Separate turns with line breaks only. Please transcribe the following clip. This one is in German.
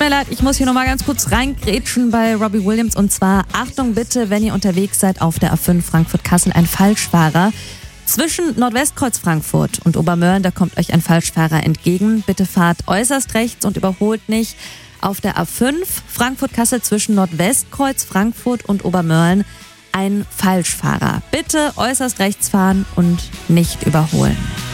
mir leid, ich muss hier nochmal ganz kurz reingrätschen bei Robbie Williams. Und zwar, Achtung bitte, wenn ihr unterwegs seid auf der A5 Frankfurt-Kassel, ein Falschfahrer. Zwischen Nordwestkreuz Frankfurt und Obermörlen, da kommt euch ein Falschfahrer entgegen. Bitte fahrt äußerst rechts und überholt nicht. Auf der A5 Frankfurt-Kassel zwischen Nordwestkreuz Frankfurt und Obermörlen ein Falschfahrer. Bitte äußerst rechts fahren und nicht überholen.